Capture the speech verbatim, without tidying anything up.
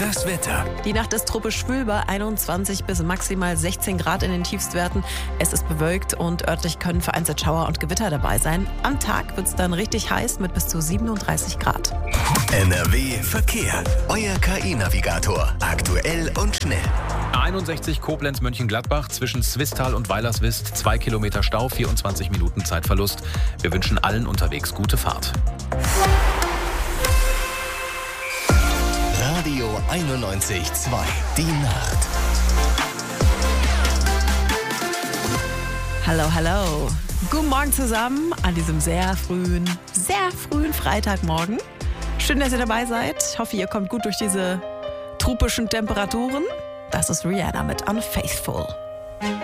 Das Wetter. Die Nacht ist tropisch schwül bei einundzwanzig bis maximal sechzehn Grad in den Tiefstwerten. Es ist bewölkt und örtlich können vereinzelt Schauer und Gewitter dabei sein. Am Tag wird es dann richtig heiß mit bis zu siebenunddreißig Grad. N R W Verkehr. Euer K I-Navigator. Aktuell und schnell. A einundsechzig Koblenz-Mönchengladbach zwischen Swisttal und Weilerswist. Zwei Kilometer Stau, vierundzwanzig Minuten Zeitverlust. Wir wünschen allen unterwegs gute Fahrt. Radio einundneunzig Komma zwei. Die Nacht. Hallo, hallo. Guten Morgen zusammen an diesem sehr frühen, sehr frühen Freitagmorgen. Schön, dass ihr dabei seid. Ich hoffe, ihr kommt gut durch diese tropischen Temperaturen. Das ist Rihanna mit Unfaithful.